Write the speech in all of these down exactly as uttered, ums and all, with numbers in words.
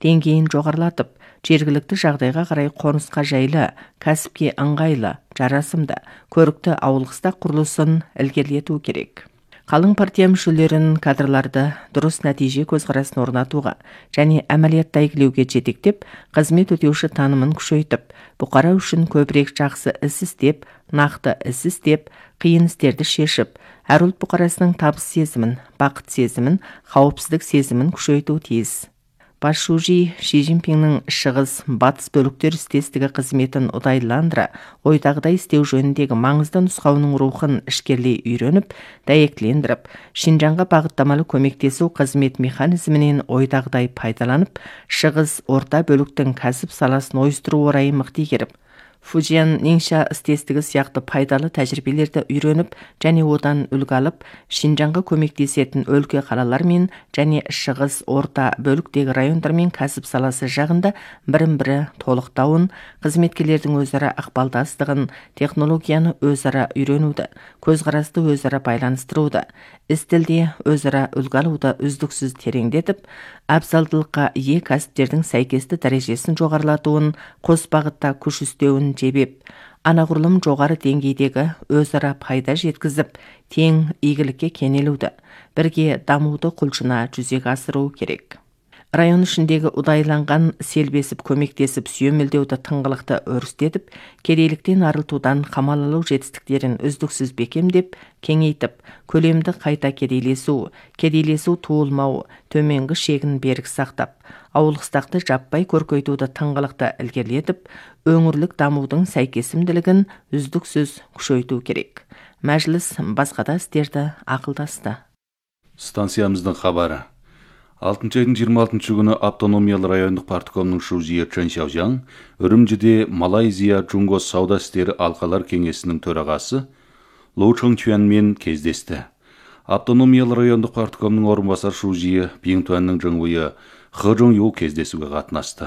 деңгейін жоғарылатып, жергілікті жағдайға қарай қонысқа жайлы, кәсіпке ыңғайлы, жарасымды, көрікті ауыл қыстақ құрылысын ілгерілету керек. Қалың партия мүшелерін кадрларды дұрыс нәтиже көзқарасын орнатуға және әмәлиятта әйгілеуге жетектеп, қызмет өтеуші танымын күшейтіп, бұқара үшін көбірек жақсы іс істеп, нақты іс істеп, қиын істерді шешіп, әр ұлт бұқарасының табыс сезімін, бақыт сезімін, қауіпсіздік сезімін күшейту тиіс. Бас Шужи Ши Цзиньпиннің шығыс-батыс бөліктер істестігі қызметін ұдайыландыра, ойдағыдай істеу жөніндегі маңызды нұсқауының рухын ішкерлей үйреніп, дәйектілендіріп, Шинжанға бағыттамалы көмектесу қызмет механизмінен ойдағыдай пайдаланып, шығыс-орта бөліктің кәсіп саласын ойыстыру орайы мықты игеріп, Фужиан Нingxia істестігі сияқты пайдалы тәжірибелерді үйреніп және одан үлгі алып, Шинжанға көмектесетін өлке қалалар мен және шығыс орта бөліктегі райондар мен кәсіп саласы жағында бірін-бірі толықтауын, қызметкерлердің өзара ықпалдастығын, технологияны өзара үйренуді, көзқарасты өзара байланыстыруды, іс тілде өзара үлгі алуды үздіксіз тереңдетіп, абзалдылыққа ие кәсіптердің сәйкесті дәрежесін жоғарылатуын, қос бағытта күш үстеуін жебеп, анағұрлым жоғары деңгейдегі өзара пайда жеткізіп, тең игілікке кенелуді, бірге дамуды құлшына жүзеге асыру керек. Район ішіндегі ұдайланған селбесіп көмектесіп сүйемелдеуді тыңғылықты өрістетіп, кедейліктен арылтудан қамал алу жетістіктерін үздіксіз бекемдеп, кеңейтіп, көлемді қайта кедейлесу, кедейлесу туылмау, төменгі шегін берік сақтап, ауыл қыстақты жаппай көркейтуді тыңғылықты ілгерілетіп, өңірлік дамудың сәйкесімділігін үздіксіз күшейту керек. Мәжіліс басқа да істерді ақылдасты. Станциямыздың хабары. алтыншы айдың жиырма алтыншы күні автономиялы райондық парткомның Шужи Чэн Сяожаң Үрімжіде Малайзия Джунго сауда істері алқалар кеңесінің төрағасы Лоу Чоңчуанмен кездесті. Автономиялы райондық парткомның орынбасар Шужи Биңтуанның жыңуы Хы Чжоң Ю кездесуге қатынасты.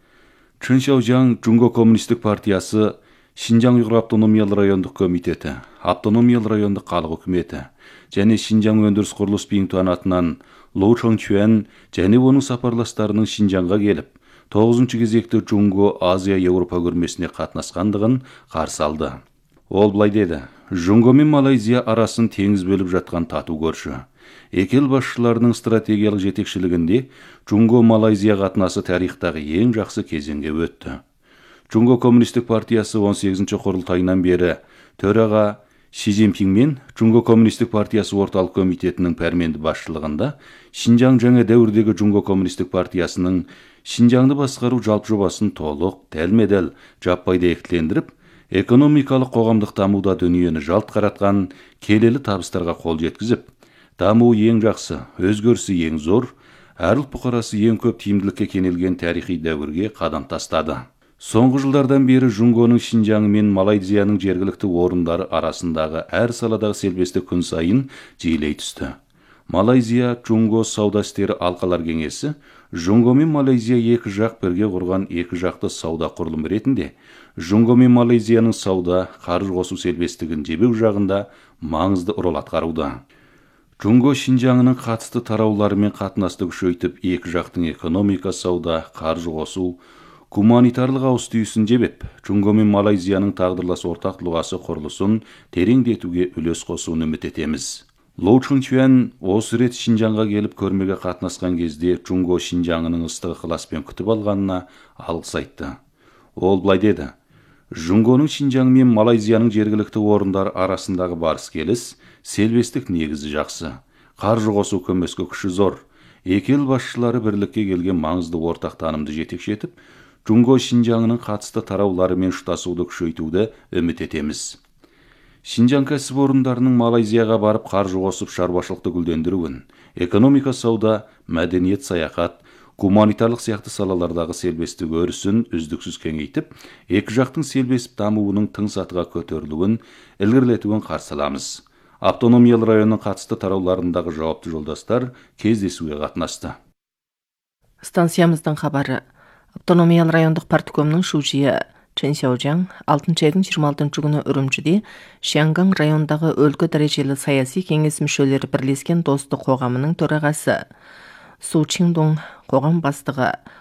Чэн Сяожаң Джунго коммунистік партиясы, Шинжаң Уйғыр автономиялы райондық комитеті, автономиялы райондық халық үкіметі және Шинжаң өндіріс құрылыс Биңтуан атынан Лоу Чоңчуан және оның сапарластарының Шинжанға келіп, тоғызыншы кезекті Джунго Азия Еуропа көрмесіне қатынасқандығын қарсы алды. Ол былай деді: Джунго мен Малайзия арасын теңіз бөліп жатқан тату көрші. Екі ел басшыларының стратегиялық жетекшілігінде Джунго Малайзия қатынасы тарихтағы ең жақсы кезеңге өтті. Джунго коммунистік партиясы он сегізінші құрылтайынан бері төраға Ши Цзиньпин мен Джунго коммунистік партиясы орталық комитетінің пәрменді басшылығында Шинжаң жаңа дәуірдегі Джунго коммунистік партиясының Шинжаңды басқару жалпы жобасын толық, дәлме-дәл жаппай дәйектілендіріп, экономикалық қоғамдық дамуда дүниені жалт қаратқан келелі табыстарға қол жеткізіп, дамуы ең жақсы, өзгерісі ең зор, әр ұлт бұқарасы ең көп тиімділікке кенелген тарихи дәуірге қадам тастады. Соңғы жылдардан бері Джунгоның Шинжаңы мен Малайзияның жергілікті орындары арасындағы әр саладағы селбесті күн сайын жиілей түсті. Малайзия Джунго сауда істері алқалар кеңесі Джунго мен Малайзия екі жақ бірге құрған екі жақты сауда құрылым ретінде Джунго мен Малайзияның сауда, қаржы қосу селбестігін жебеу жағында маңызды рөл атқаруда. Джунго Шинжаңының қатысты тарауларымен қатынасты күшейтіп, екі жақтың экономика, сауда, қаржы қосу, гуманитарлық ауыз түйісін жебеп, Джунго мен Малайзияның тағдырлас ортақ тұлғасы құрылысын тереңдетуге үлес қосуын үміт етеміз. Лоу Чоңчуан осы рет Шинжаңға келіп көрмеге қатынасқан кезде Джунго Шинжаңының ыстық ықыласпен күтіп алғанына алғыс айтты. Ол былай деді: Джунгоның Шинжаң мен Малайзияның жергілікті орындар арасындағы барыс келіс, селбестік негізі жақсы, қаржы қосу көмескі күші зор. Екі ел басшылары бірлікке келген маңызды ортақ танымды жетекшетіп, Джунго Шинжаңының қатысты тараулары мен ұштасуды күшейтуді үміт етеміз. Шинжаң кәсіпорындарының Малайзияға барып қаржы қосып шаруашылықты гүлдендіруін, экономика, сауда, мәдениет, саяхат, гуманитарлық сияқты салалардағы селбестік өрісін үздіксіз кеңейтіп, екі жақтың селбесіп дамуының тың сатыға көтерілуін, ілгерілетуін қарсы аламыз. Автономиялы районның қатысты тарауларындағы жауапты жолдастар кездесуге қатынасты. Станциямыздың хабары. Автономиялы райондық парткомның Шужи Чэн Сяожаң алтыншы айдың жиырма алтыншы күні Үрімжіде Шианган райондағы өлкө дәрежелі саяси кеңес мүшелері бірлескен достық қоғамының төрағасы Су Чиндong қоғам бастығы